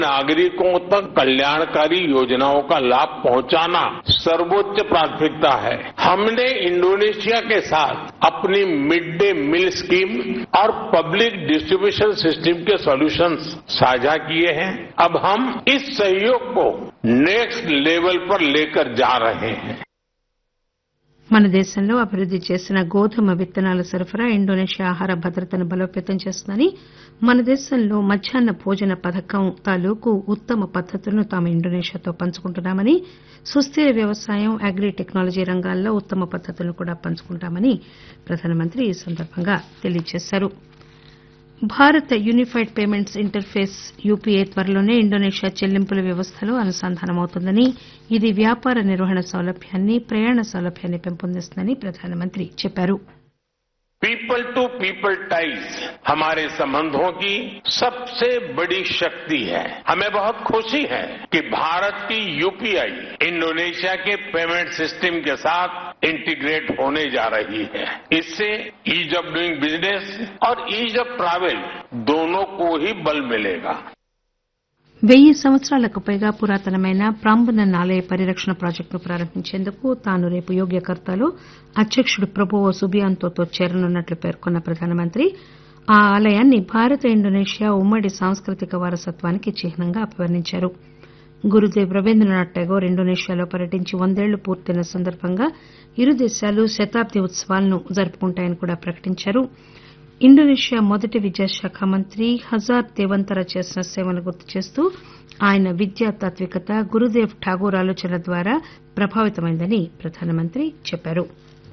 नागरिकों तक कल्याणकारी योजनाओं का लाभ पहुंचाना सर्वोच्च प्राथमिकता है। हमने इंडोनेशिया के साथ अपनी मिड डे मील स्कीम और पब्लिक डिस्ट्रीब्यूशन सिस्टम के सॉल्यूशंस साझा किए हैं। अब हम इस सहयोग को नेक्स्ट लेवल पर लेकर जा रहे हैं। మన దేశంలో అభివృద్ది చేసిన గోధుమ విత్తనాల సరఫరా ఇండోనేషియా ఆహార భద్రతను బలోపేతం చేస్తుందని మన దేశంలో మధ్యాహ్న భోజన పథకం తాలూకు ఉత్తమ పద్దతులను తాము ఇండోనేషియాతో పంచుకుంటున్నామని సుస్థిర వ్యవసాయం అగ్రి టెక్నాలజీ రంగాల్లో ఉత్తమ పద్దతులను కూడా పంచుకుంటామని ప్రధానమంత్రి ఈ సందర్భంగా తెలియజేశారు. Bharat unified payments interface UPI త్వరలోనే ఇండోనేషియా చెల్లింపుల వ్యవస్థలో అనుసంధానమవుతుందని ఇది వ్యాపార నిర్వహణ సౌలభ్యాన్ని ప్రయాణ సౌలభ్యాన్ని పెంపొందిస్తుందని ప్రధానమంత్రి చెప్పారు. पीपल टू पीपल टाइज हमारे संबंधों की सबसे बड़ी शक्ति है. हमें बहुत खुशी है कि भारत की यूपीआई इंडोनेशिया के पेमेंट सिस्टम के साथ इंटीग्रेट होने जा रही है. इससे ईज ऑफ डूइंग बिजनेस और ईज ऑफ ट्रैवल दोनों को ही बल मिलेगा. 1000 సంవత్సరాలకు పైగా పురాతనమైన ప్రాంబనన్ ఆలయ పరిరక్షణ ప్రాజెక్టును ప్రారంభించేందుకు తాను రేపు యోగ్యకర్తాలో అధ్యకుడు ప్రభువో సుబియాంతోతో చేరనున్నట్లు పేర్కొన్న ప్రధానమంత్రి ఆ ఆలయాన్ని భారత ఇండోనేషియా ఉమ్మడి సాంస్కృతిక వారసత్వానికి చిహ్నంగా అభివర్ణించారు. గురుదేవ్ రవీంద్రనాథ్ ఠాగూర్ ఇండోనేషియాలో పర్యటించి 100 ఏళ్లు పూర్తయిన సందర్భంగా ఇరు దేశాలు శతాబ్ది ఉత్సవాలను జరుపుకుంటాయని కూడా ప్రకటించారు. ఇండోనేషియా మొదటి విద్యాశాఖ మంత్రి హజార్ దేవంతర చేసిన సేవలను గుర్తు చేస్తూ ఆయన విద్యా తాత్వికత గురుదేవ్ ఠాగూర్ ఆలోచనల ద్వారా ప్రభావితమైందని ప్రధానమంత్రి చెప్పారు.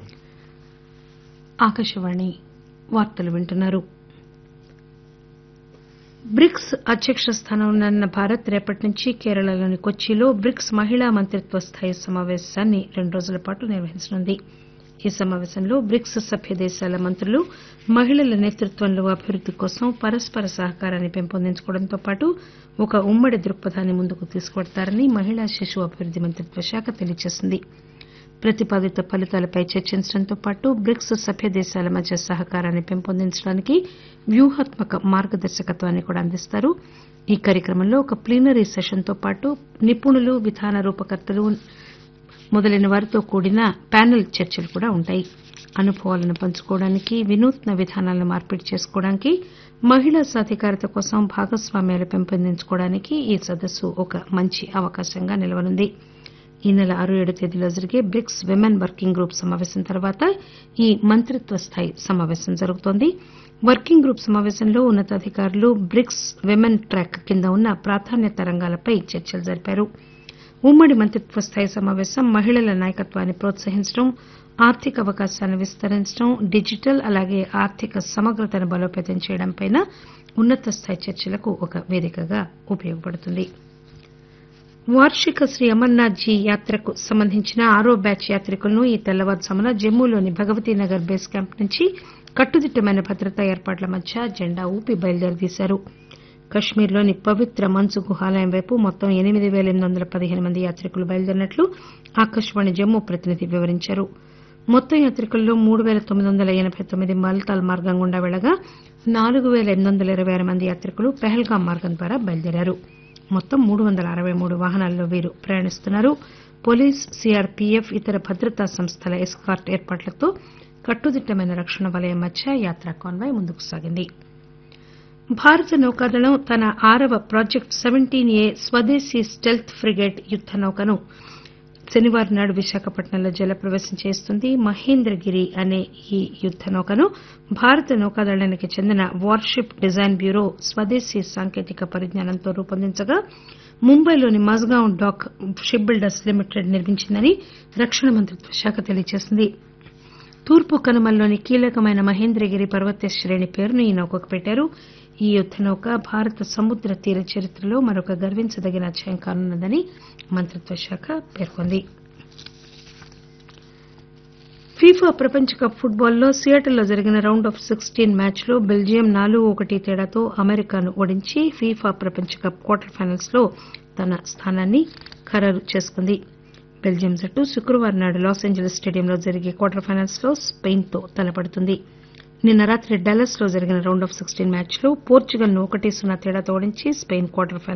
బ్రిక్స్ అధ్యక్ష స్థానంలో ఉన్న భారత్ రేపటి నుంచి కేరళలోని కొచ్చిలో బ్రిక్స్ మహిళా మంత్రిత్వ స్థాయి సమావేశాన్ని 2 రోజుల పాటు నిర్వహించనుంది. ఈ సమావేశంలో బ్రిక్స్ సభ్య దేశాల మంత్రులు మహిళల నేతృత్వంలో అభివృద్ది కోసం పరస్పర సహకారాన్ని పెంపొందించుకోవడంతో పాటు ఒక ఉమ్మడి దృక్పథాన్ని ముందుకు తీసుకువెడతారని మహిళా శిశు అభివృద్ది మంత్రిత్వ శాఖ తెలియజేసింది. ప్రతిపాదిత ఫలితాలపై చర్చించడంతో పాటు బ్రిక్స్ సభ్య దేశాల మధ్య సహకారాన్ని పెంపొందించడానికి వ్యూహాత్మక మార్గదర్శకత్వాన్ని కూడా అందిస్తారు. ఈ కార్యక్రమంలో ఒక ప్లీనరీ సెషన్తో పాటు నిపుణులు విధాన రూపకర్తలు మొదలైన వారితో కూడిన ప్యానెల్ చర్చలు కూడా ఉంటాయి. అనుభవాలను పంచుకోవడానికి వినూత్న విధానాలను మార్పిడి చేసుకోవడానికి మహిళా సాధికారత కోసం భాగస్వామ్యాలు పెంపొందించుకోవడానికి ఈ సదస్సు ఒక మంచి అవకాశంగా నిలవనుంది. ఈ నెల 6-7 తేదీల్లో జరిగే బ్రిక్స్ విమెన్ వర్కింగ్ గ్రూప్ సమావేశం తర్వాత ఈ మంత్రిత్వ స్థాయి సమావేశం జరుగుతోంది. వర్కింగ్ గ్రూప్ సమావేశంలో ఉన్నతాధికారులు బ్రిక్స్ విమెన్ ట్రాక్ కింద ఉన్న ప్రాధాన్యత రంగాలపై చర్చలు జరిపారు. ఉమ్మడి మంత్రిత్వ స్థాయి సమావేశం మహిళల నాయకత్వాన్ని ప్రోత్సహించడం ఆర్థిక అవకాశాలను విస్తరించడం డిజిటల్ అలాగే ఆర్థిక సమగ్రతను బలోపేతం చేయడంపై ఉన్నత స్థాయి చర్చలకు ఒక వేదికగా ఉపయోగపడుతుంది. వార్షిక శ్రీ అమర్నాథ్ జీ యాత్రకు సంబంధించిన 6వ బ్యాచ్ యాత్రికులను ఈ తెల్లవారుజామున జమ్మూలోని భగవతీనగర్ బేస్ క్యాంప్ నుంచి కట్టుదిట్టమైన భద్రతా ఏర్పాట్ల మధ్య జెండా ఊపి బయలుదేరదీశారు. కశ్మీర్లోని పవిత్ర మంచు గుహాలయం వైపు మొత్తం 8815 మంది యాత్రికులు బయలుదేరినట్లు ఆకాశవాణి జమ్మూ ప్రతినిధి వివరించారు. మొత్తం యాత్రికుల్లో 3989 బల్తాల్ మార్గం గుండా వెళ్లగా 4826 మంది యాత్రికులు పెహల్గాం మార్గం ద్వారా బయలుదేరారు. మొత్తం 363 వాహనాల్లో వీరు ప్రయాణిస్తున్నారు. పోలీస్ సీఆర్పీఎఫ్ ఇతర భద్రతా సంస్థల ఎస్కార్ట్ ఏర్పాట్లతో కట్టుదిట్టమైన రక్షణ వలయం మధ్య యాత్రా కాన్వాయ్ ముందుకు సాగింది. భారత నౌకాదళం తన 6వ ప్రాజెక్ట్ 17A స్వదేశీ స్టెల్త్ ఫ్రిగేట్ యుద్ద నౌకను శనివారం నాడు విశాఖపట్నంలో జలప్రవేశం చేస్తుంది. మహేంద్రగిరి అనే ఈ యుద్ద నౌకను భారత నౌకాదళానికి చెందిన వార్షిప్ డిజైన్ బ్యూరో స్వదేశీ సాంకేతిక పరిజ్ఞానంతో రూపొందించగా ముంబైలోని Mazagon dock ship builders limited నిర్మించిందని రక్షణ మంత్రిత్వ శాఖ తెలియజేసింది. తూర్పు కనుమల్లోని కీలకమైన మహేంద్రగిరి పర్వత శ్రేణి పేరును ఈ నౌకకు పెట్టారు. ఈ యుద్ద నౌక భారత సముద్ర తీర చరిత్రలో మరొక గర్వించదగిన అధ్యాయం కానున్నదని మంత్రిత్వ శాఖ పేర్కొంది. ఫీఫా ప్రపంచ కప్ ఫుట్బాల్లో సియాటిల్లో జరిగిన రౌండ్ ఆఫ్ 16 మ్యాచ్లో బెల్జియం 4-1 తేడాతో అమెరికాను ఓడించి ఫీఫా ప్రపంచ కప్ క్వార్టర్ ఫైనల్స్ లో తన స్థానాన్ని ఖరారు చేసుకుంది. బెల్జియం జట్టు శుక్రవారం నాడు లాస్ ఏంజలీస్ స్టేడియంలో జరిగే క్వార్టర్ ఫైనల్స్ లో స్పెయిన్ తో తలపడుతుంది. నిన్న రాత్రి డల్లస్ లో జరిగిన రౌండ్ ఆఫ్ 16 మ్యాచ్లో పోర్చుగల్ ను 1-0 తేడాతో ఓడించి స్పెయిన్ క్వార్టర్ ఫైనల్స్